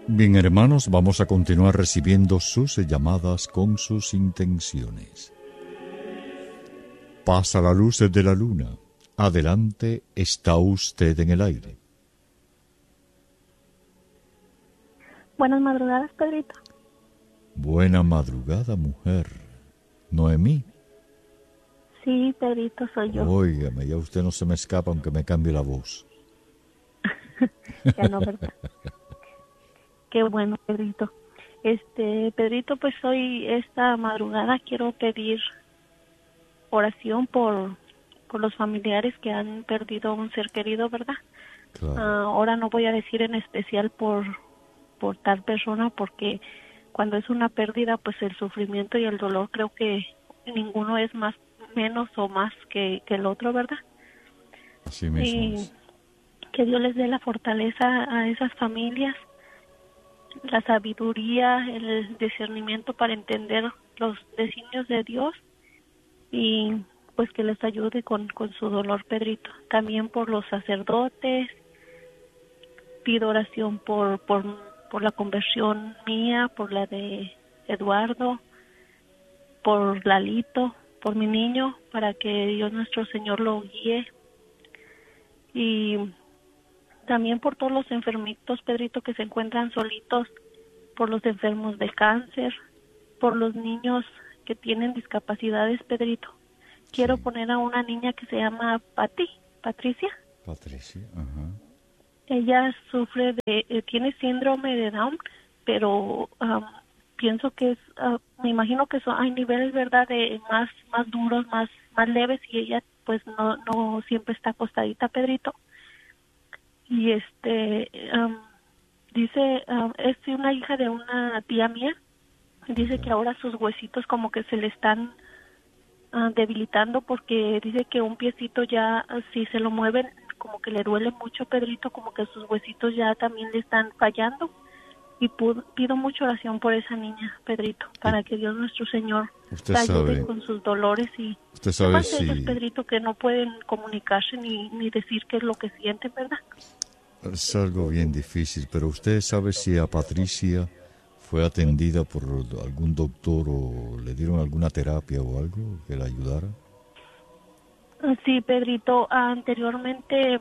Bien, hermanos, vamos a continuar recibiendo sus llamadas con sus intenciones. Pasa la luz de la luna. Adelante, está usted en el aire. Buenas madrugadas, Pedrito. Buena madrugada, mujer. ¿Noemí? Sí, Pedrito, soy yo. Óigame, ya usted no se me escapa aunque me cambie la voz. Ya no, ¿verdad? Qué bueno, Pedrito. Pedrito, pues hoy, esta madrugada, quiero pedir oración por los familiares que han perdido un ser querido, ¿verdad? Claro. Ahora no voy a decir en especial por tal persona, porque cuando es una pérdida, pues el sufrimiento y el dolor, creo que ninguno es menos o más que el otro, ¿verdad? Así mismo Y es. que Dios les dé la fortaleza a esas familias, la sabiduría, el discernimiento para entender los designios de Dios, y pues que les ayude con su dolor, Pedrito. También por los sacerdotes, pido oración por la conversión mía, por la de Eduardo, por Lalito, por mi niño, para que Dios nuestro Señor lo guíe. Y también por todos los enfermitos, Pedrito, que se encuentran solitos, por los enfermos de cáncer, por los niños que tienen discapacidades, Pedrito. Quiero poner a una niña que se llama Patricia. Patricia, ajá. Ella sufre tiene síndrome de Down, pero pienso que me imagino que hay niveles, ¿verdad?, de más duros, más leves, y ella pues no siempre está acostadita, Pedrito. Y dice, es una hija de una tía mía, dice que ahora sus huesitos como que se le están debilitando, porque dice que un piecito ya, si se lo mueven, como que le duele mucho, Pedrito, como que sus huesitos ya también le están fallando. Y pido mucha oración por esa niña, Pedrito, para que Dios nuestro Señor la ayude con sus dolores. Y usted sabe más ellos, Pedrito, que no pueden comunicarse ni decir qué es lo que sienten, ¿verdad? Es algo bien difícil, pero usted sabe si a Patricia fue atendida por algún doctor o le dieron alguna terapia o algo que la ayudara. Sí, Pedrito, anteriormente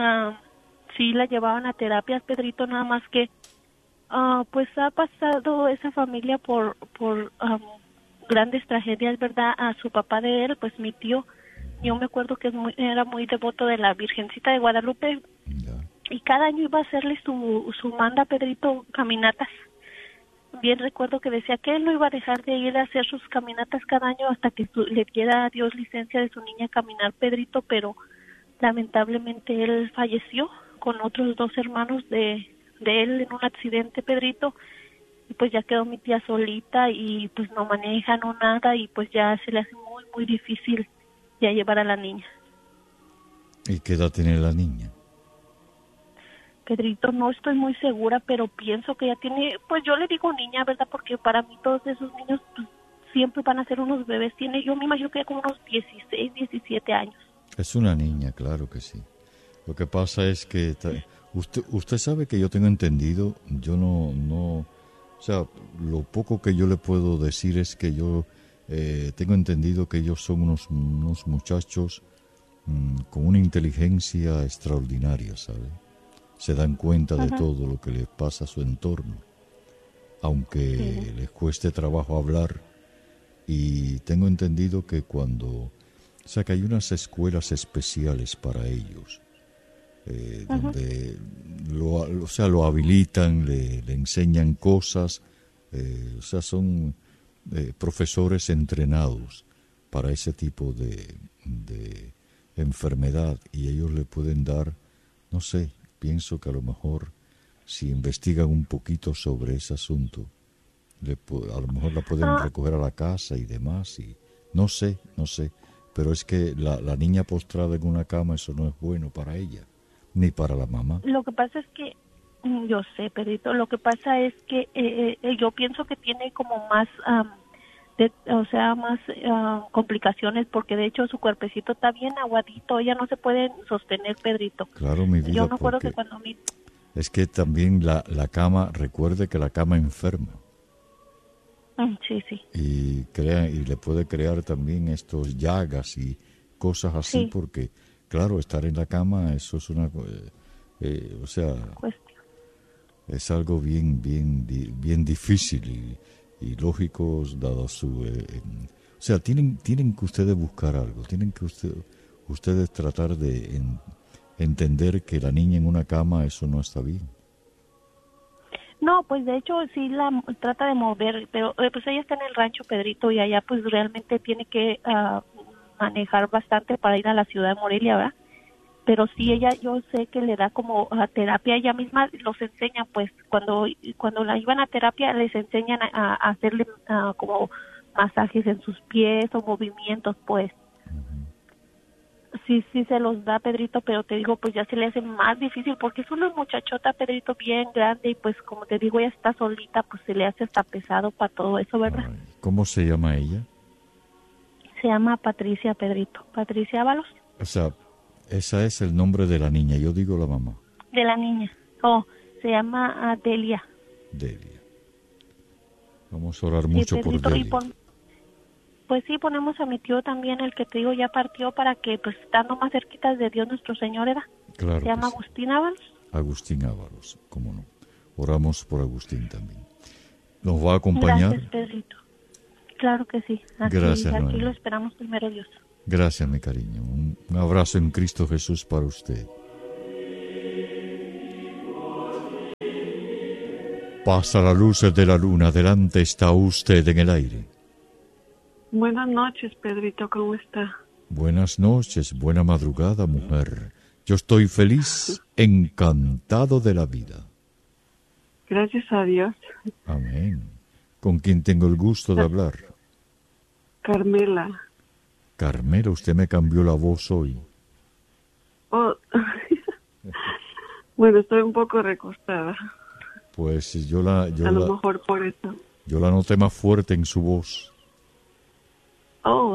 sí la llevaban a terapias, Pedrito, nada más que pues ha pasado esa familia por grandes tragedias, ¿verdad? A su papá de él, pues mi tío, yo me acuerdo que era muy devoto de la Virgencita de Guadalupe, y cada año iba a hacerle su manda, Pedrito, caminatas. Bien recuerdo que decía que él no iba a dejar de ir a hacer sus caminatas cada año hasta que le diera a Dios licencia de su niña a caminar, Pedrito, pero lamentablemente él falleció con otros 2 hermanos de él en un accidente, Pedrito, y pues ya quedó mi tía solita, y pues no maneja, no nada, y pues ya se le hace muy, muy difícil ya llevar a la niña. ¿Y qué edad tiene la niña? Pedrito, no estoy muy segura, pero pienso que ya tiene, pues yo le digo niña, ¿verdad? Porque para mí todos esos niños pues, siempre van a ser unos bebés. Yo me imagino que ya como unos 16, 17 años. Es una niña, claro que sí. Lo que pasa es que usted sabe que yo tengo entendido, yo no, o sea, lo poco que yo le puedo decir es que yo tengo entendido que ellos son unos muchachos con una inteligencia extraordinaria, ¿sabe? Se dan cuenta de todo lo que les pasa a su entorno, aunque les cueste trabajo hablar. Y tengo entendido que o sea, que hay unas escuelas especiales para ellos, donde lo habilitan, le enseñan cosas, o sea, son profesores entrenados para ese tipo de enfermedad, y ellos le pueden dar, no sé, pienso que a lo mejor si investigan un poquito sobre ese asunto, a lo mejor la pueden recoger a la casa y demás, y no sé, pero es que la niña postrada en una cama, eso no es bueno para ella, ni para la mamá. Lo que pasa es que, yo sé, Pedrito, lo que pasa es que yo pienso que tiene como más, más complicaciones, porque de hecho su cuerpecito está bien aguadito, ella no se puede sostener, Pedrito. Claro, mi vida, Yo me acuerdo que cuando Es que también la cama, recuerde que la cama enferma. Sí, sí. Y le puede crear también estos llagas y cosas así, Sí. porque, claro, estar en la cama, eso es una... o sea, Cuestión. es algo bien difícil y lógico, dado su... o sea, tienen que ustedes buscar algo, tienen que ustedes tratar de entender que la niña en una cama, eso no está bien. No, pues de hecho sí la trata de mover, pero pues ella está en el rancho, Pedrito, y allá pues realmente tiene que manejar bastante para ir a la ciudad de Morelia, ¿verdad? Pero sí ella, yo sé que le da como terapia, ella misma los enseña, pues cuando la iban a terapia les enseñan a hacerle como masajes en sus pies o movimientos, pues. Sí, sí se los da, Pedrito, pero te digo, pues ya se le hace más difícil porque es una muchachota, Pedrito, bien grande y pues como te digo, ella está solita, pues se le hace hasta pesado para todo eso, ¿verdad? Ay, ¿cómo se llama ella? Se llama Patricia, Pedrito, Patricia Ábalos. O sea, ese es el nombre de la niña, yo digo la mamá. De la niña. Oh, se llama Delia. Delia. Vamos a orar Sí, mucho por Pedrito, Delia. pues sí, ponemos a mi tío también, el que te digo ya partió, para que pues estando más cerquitas de Dios nuestro Señor, ¿verdad? Claro Se que llama sí. Agustín Ábalos. Agustín Ábalos, cómo no. Oramos por Agustín también. ¿Nos va a acompañar? Gracias, Pedrito. Claro que sí. Gracias, aquí Noemi. lo esperamos primero Dios. Gracias, mi cariño. Un abrazo en Cristo Jesús para usted. Pasa la luz de la luna, delante está usted en el aire. Buenas noches, Pedrito, ¿cómo está? Buenas noches, buena madrugada, mujer. Yo estoy feliz, encantado de la vida. Gracias a Dios. Amén. ¿Con quién tengo el gusto de hablar? Carmela. Carmela, usted me cambió la voz hoy. Oh. Bueno, estoy un poco recostada. Pues A lo mejor por eso. Yo la noté más fuerte en su voz. Oh.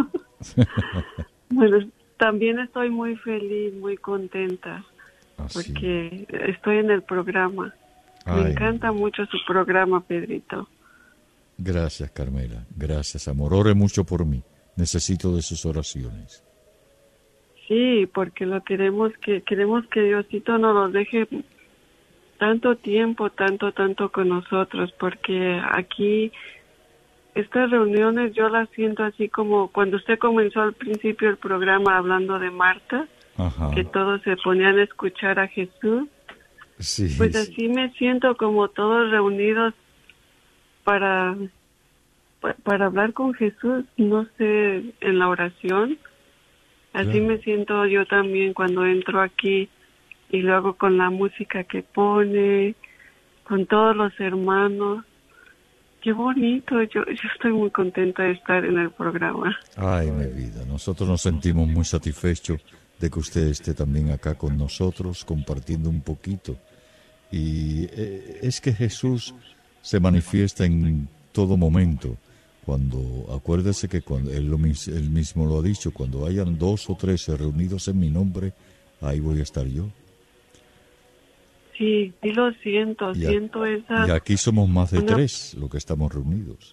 Bueno, también estoy muy feliz, muy contenta. Así. Porque estoy en el programa. Ay. Me encanta mucho su programa, Pedrito. Gracias, Carmela. Gracias, amor. Ore mucho por mí. Necesito de sus oraciones. Sí, porque queremos que Diosito no nos deje tanto tiempo, tanto con nosotros, porque aquí estas reuniones yo las siento así como cuando usted comenzó al principio el programa hablando de Marta, Ajá. que todos se ponían a escuchar a Jesús. Sí. Pues así me siento como todos reunidos para hablar con Jesús, no sé, en la oración. Así Claro. me siento yo también cuando entro aquí y luego con la música que pone, con todos los hermanos. Qué bonito, yo estoy muy contenta de estar en el programa. Ay, mi vida. Nosotros nos sentimos muy satisfechos de que usted esté también acá con nosotros, compartiendo un poquito. Y es que Jesús se manifiesta en todo momento. Acuérdese que cuando él mismo lo ha dicho, cuando hayan 2 o 3 reunidos en mi nombre, ahí voy a estar yo. Sí, sí lo siento, siento esa... Y aquí somos más de 3 los que estamos reunidos.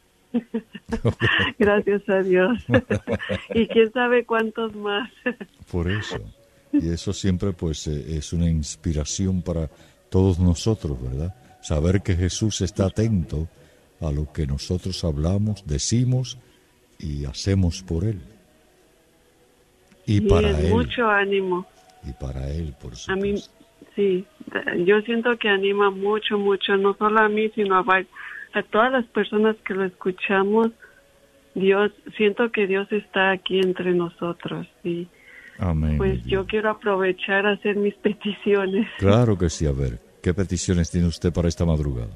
Gracias a Dios. Y quién sabe cuántos más. Por eso. Y eso siempre pues es una inspiración para todos nosotros, ¿verdad? Saber que Jesús está atento a lo que nosotros hablamos, decimos y hacemos por Él. Y para Él. Mucho ánimo. Y para Él, por supuesto. A mí, sí, yo siento que anima mucho, no solo a mí, sino a todas las personas que lo escuchamos. Siento que Dios está aquí entre nosotros. Y amén. Pues yo quiero aprovechar a hacer mis peticiones. Claro que sí, a ver, ¿qué peticiones tiene usted para esta madrugada?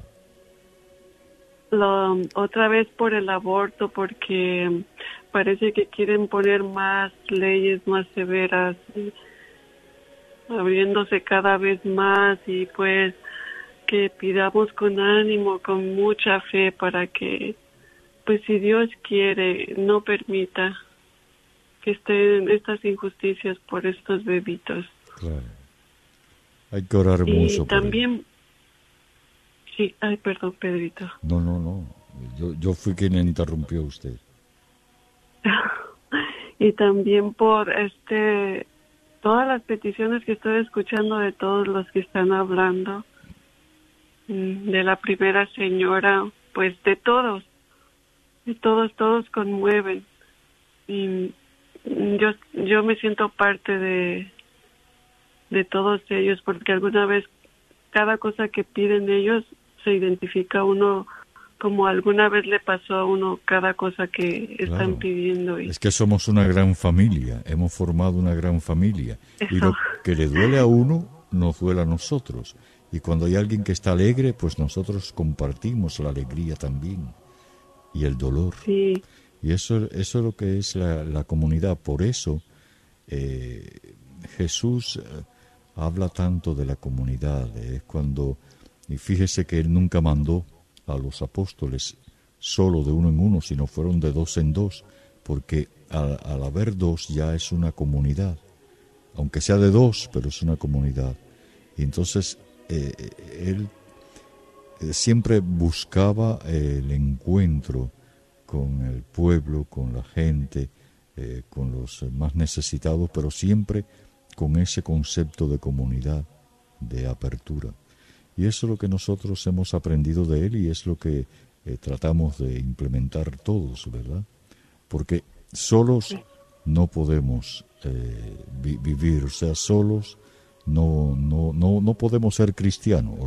Otra vez por el aborto, porque parece que quieren poner más leyes más severas, abriéndose cada vez más, y pues que pidamos con ánimo, con mucha fe, para que, pues si Dios quiere, no permita que estén estas injusticias por estos bebitos. Claro. Hay que orar Y mucho por él. también, sí, ay, perdón, Pedrito. No. Yo fui quien le interrumpió a usted. Y también por todas las peticiones que estoy escuchando de todos los que están hablando, de la primera señora, pues de todos conmueven. Y yo me siento parte de todos ellos, porque alguna vez cada cosa que piden ellos se identifica uno, como alguna vez le pasó a uno cada cosa que están Claro. pidiendo. Y Es que somos una gran familia, hemos formado una gran familia. Y Eso. lo que le duele a uno, nos duele a nosotros. Y cuando hay alguien que está alegre, pues nosotros compartimos la alegría también. Y el dolor. Sí, Y eso es lo que es la comunidad. Por eso Jesús habla tanto de la comunidad. Y fíjese que Él nunca mandó a los apóstoles solo de uno en uno, sino fueron de dos en dos, porque al haber dos ya es una comunidad. Aunque sea de dos, pero es una comunidad. Y entonces Él siempre buscaba el encuentro con el pueblo, con la gente, con los más necesitados, pero siempre con ese concepto de comunidad, de apertura. Y eso es lo que nosotros hemos aprendido de él y es lo que tratamos de implementar todos, ¿verdad? Porque solos no podemos vivir, o sea, solos no podemos ser cristianos.